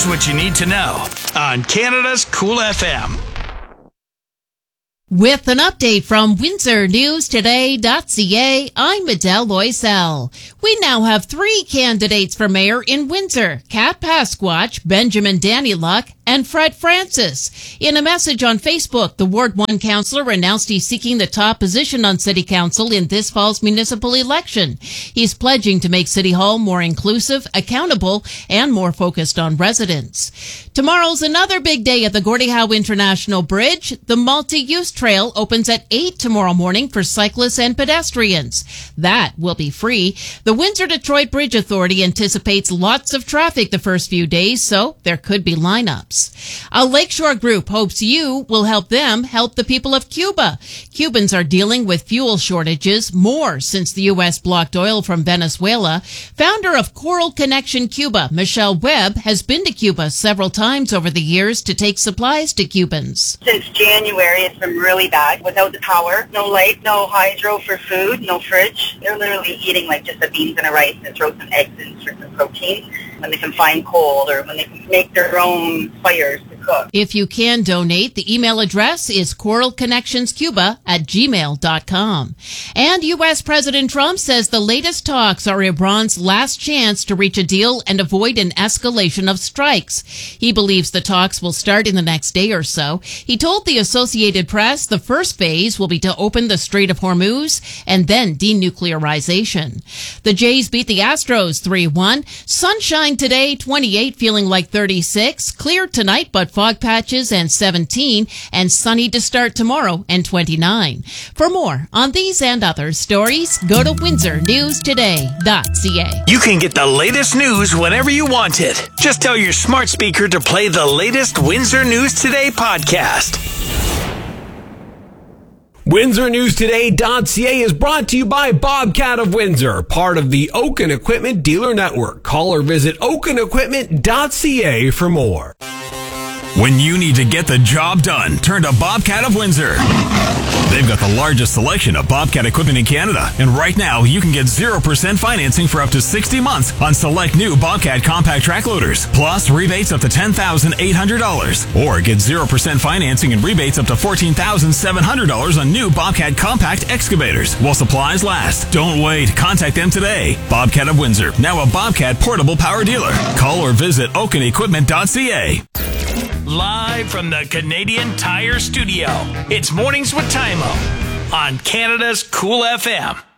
Here's what you need to know on Canada's Cool FM. With an update from WindsorNewsToday.ca, I'm Adele Loisel. We now have 3 candidates for mayor in Windsor: Kat Pasquatch, Benjamin Danyluk, and Fred Francis. In a message on Facebook, the Ward 1 councillor announced he's seeking the top position on City Council in this fall's municipal election. He's pledging to make City Hall more inclusive, accountable, and more focused on residents. Tomorrow's another big day at the Gordie Howe International Bridge. The multi-use trail opens at 8 tomorrow morning for cyclists and pedestrians. That will be free. The Windsor-Detroit Bridge Authority anticipates lots of traffic the first few days, so there could be lineups. A Lakeshore group hopes you will help them help the people of Cuba. Cubans are dealing with fuel shortages more since the U.S. blocked oil from Venezuela. Founder of Coral Connection Cuba, Michelle Webb, has been to Cuba several times over the years to take supplies to Cubans. Since January, it's been really bad. Without the power, no light, no hydro for food, no fridge. They're literally eating like just the beans and the rice and throw some eggs in for some protein when they can find coal or when they can make their own fires to cook. If you can donate, the email address is coralconnectionscuba@gmail.com. And U.S. President Trump says the latest talks are Iran's last chance to reach a deal and avoid an escalation of strikes. He believes the talks will start in the next day or so. He told the Associated Press the first phase will be to open the Strait of Hormuz and then denuclearization. The Jays beat the Astros 3-1. Sunshine today, 28, feeling like 36. Clear tonight, but fog patches and 17. And sunny to start tomorrow and 29. For more on these and other stories, go to WindsorNewsToday.ca. You can get the latest news whenever you want it. Just tell your smart speaker to play the latest Windsor News Today podcast. WindsorNewsToday.ca is brought to you by Bobcat of Windsor, part of the Oaken Equipment Dealer Network. Call or visit oakenequipment.ca for more. When you need to get the job done, turn to Bobcat of Windsor. They've got the largest selection of Bobcat equipment in Canada. And right now, you can get 0% financing for up to 60 months on select new Bobcat compact track loaders. Plus, rebates up to $10,800. Or get 0% financing and rebates up to $14,700 on new Bobcat compact excavators while supplies last. Don't wait. Contact them today. Bobcat of Windsor, now a Bobcat portable power dealer. Call or visit oakenequipment.ca. Live from the Canadian Tire Studio, it's Mornings with Taimo on Canada's Cool FM.